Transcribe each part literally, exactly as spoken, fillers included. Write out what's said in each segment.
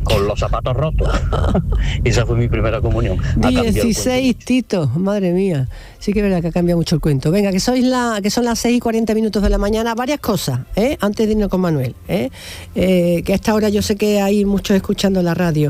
con los zapatos rotos. Y esa fue mi primera comunión. dieciséis, Tito, madre mía. Sí que es verdad que ha cambiado mucho el cuento. Venga, que sois la, que son las seis y cuarenta minutos de la mañana. Varias cosas, ¿eh? Antes de irnos con Manuel, ¿eh? Eh, que a esta hora yo sé que hay muchos escuchando la radio.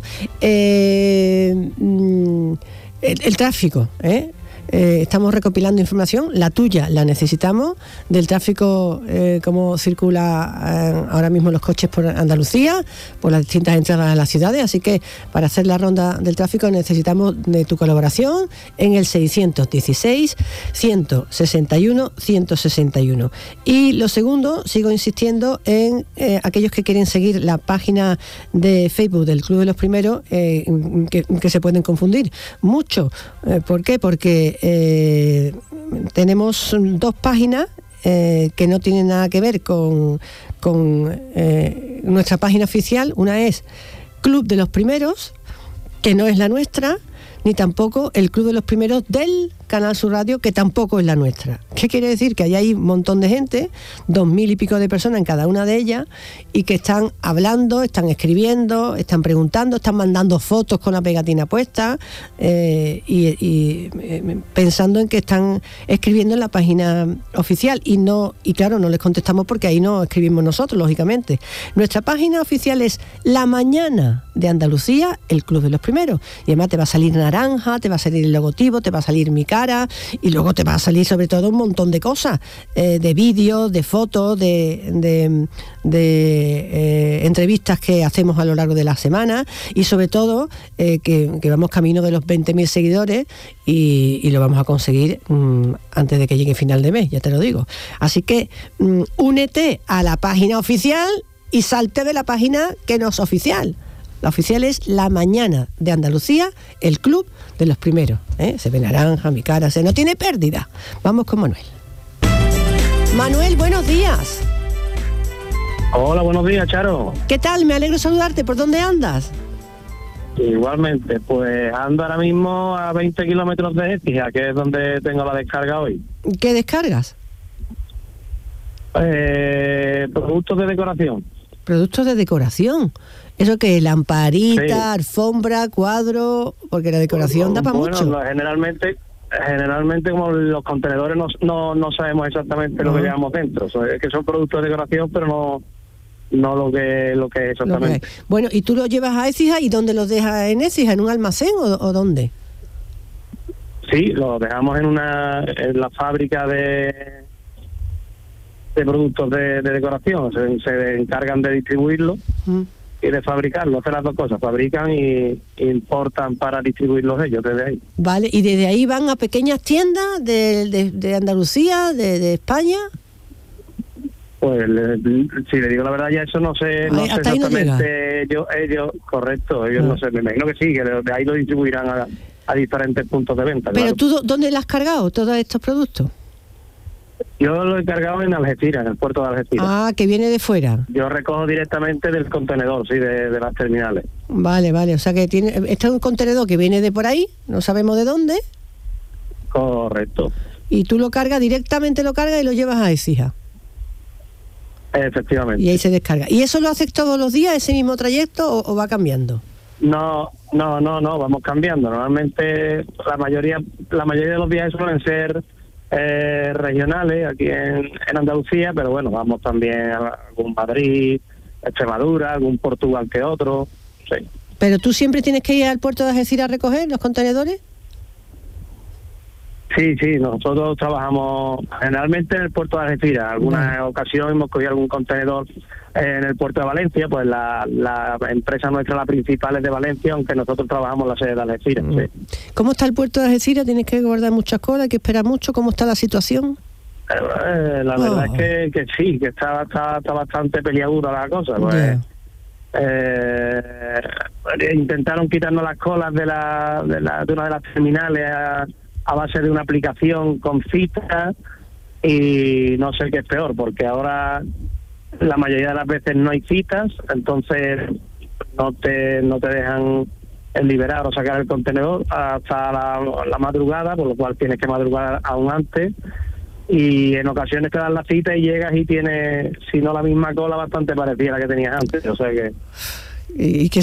Eh, mm, el, el tráfico, ¿eh? Eh, estamos recopilando información, la tuya la necesitamos, del tráfico, eh, cómo circula eh, ahora mismo los coches por Andalucía, por las distintas entradas a las ciudades, así que para hacer la ronda del tráfico necesitamos de tu colaboración en el seiscientos dieciséis, ciento sesenta y uno, ciento sesenta y uno. Y lo segundo, sigo insistiendo en eh, aquellos que quieren seguir la página de Facebook del Club de los Primeros, eh, que, que se pueden confundir mucho. Eh, ¿Por qué? Porque Eh, tenemos dos páginas eh, que no tienen nada que ver con, con eh, nuestra página oficial. Una es Club de los Primeros, que no es la nuestra, ni tampoco el Club de los Primeros del Canal Sur Radio, que tampoco es la nuestra. ¿Qué quiere decir? Que ahí hay un montón de gente, dos mil y pico de personas en cada una de ellas, y que están hablando, están escribiendo, están preguntando, están mandando fotos con la pegatina puesta, eh, y, y eh, pensando en que están escribiendo en la página oficial, y no, y claro, no les contestamos porque ahí no escribimos nosotros, lógicamente. Nuestra página oficial es La Mañana de Andalucía, el Club de los Primeros, y además te va a salir naranja, te va a salir el logotipo, te va a salir mi cara, y luego te va a salir sobre todo un montón de cosas, eh, de vídeos, de fotos, de, de, de eh, entrevistas que hacemos a lo largo de la semana, y sobre todo eh, que, que vamos camino de los veinte mil seguidores, y, y lo vamos a conseguir mmm, antes de que llegue final de mes, ya te lo digo. Así que mmm, únete a la página oficial y salte de la página que no es oficial. La oficial es La Mañana de Andalucía, el Club de los Primeros, ¿eh? Se ve naranja, mi cara, se no tiene pérdida. Vamos con Manuel. Manuel, buenos días. Hola, buenos días, Charo. ¿Qué tal? Me alegro saludarte. ¿Por dónde andas? Igualmente, pues ando ahora mismo a veinte kilómetros de Écija, que es donde tengo la descarga hoy. ¿Qué descargas? Eh, productos de decoración. Productos de decoración. ¿Eso qué? Lamparita, sí. Alfombra, cuadro, porque la decoración bueno, da para bueno, mucho. Bueno, generalmente, generalmente como los contenedores no, no, no sabemos exactamente uh-huh. lo que llevamos dentro. O sea, es que son productos de decoración, pero no no lo que lo que es exactamente. Que bueno, ¿y tú los llevas a Écija y dónde los dejas en Écija? ¿En un almacén o, o dónde? Sí, los dejamos en una en la fábrica de de productos de, de decoración. Se, se encargan de distribuirlos. Uh-huh. Y de fabricarlo, hacen las dos cosas, fabrican y importan para distribuirlos ellos desde ahí. Vale, ¿y desde ahí van a pequeñas tiendas de, de, de Andalucía, de, de España? Pues le, si le digo la verdad ya eso no sé, no Ay, sé exactamente, ellos, ellos, correcto, ellos ah. no sé, me imagino que sí, que de ahí lo distribuirán a, a diferentes puntos de venta. Pero claro. ¿tú dónde le has cargado todos estos productos? Yo lo he cargado en Algeciras, en el puerto de Algeciras. Ah, que viene de fuera. Yo recojo directamente del contenedor, sí, de, de las terminales. Vale, vale, o sea que tiene, este es un contenedor que viene de por ahí, no sabemos de dónde. Correcto. Y tú lo cargas, directamente lo cargas y lo llevas a Écija. Efectivamente. Y ahí se descarga. ¿Y eso lo haces todos los días, ese mismo trayecto, o, o va cambiando? No, no, no, no, vamos cambiando. Normalmente la mayoría, la mayoría de los viajes suelen ser Eh, regionales aquí en, en Andalucía, pero bueno, vamos también a algún Madrid, Extremadura, algún Portugal que otro, sí. ¿Pero tú siempre tienes que ir al puerto de Algeciras a recoger los contenedores? Sí, sí, nosotros trabajamos generalmente en el puerto de Algeciras. Alguna no. ocasión hemos cogido algún contenedor en el puerto de Valencia, pues la, la empresa nuestra, la principal, es de Valencia, aunque nosotros trabajamos en la sede de Algeciras. Mm. Sí. ¿Cómo está el puerto de Algeciras? ¿Tienes que guardar muchas colas? ¿Hay que esperar mucho? ¿Cómo está la situación? Eh, la oh. verdad es que, que sí, que está, está, está bastante peliaguda la cosa. Pues, yeah. eh, intentaron quitarnos las colas de, la, de, la, de una de las terminales a, a base de una aplicación con citas, y no sé qué es peor, porque ahora la mayoría de las veces no hay citas, entonces no te no te dejan liberar o sacar el contenedor hasta la, la madrugada, por lo cual tienes que madrugar aún antes, y en ocasiones te dan la cita y llegas y tienes, si no la misma cola, bastante parecida a la que tenías antes, o sea que... ¿Y qué,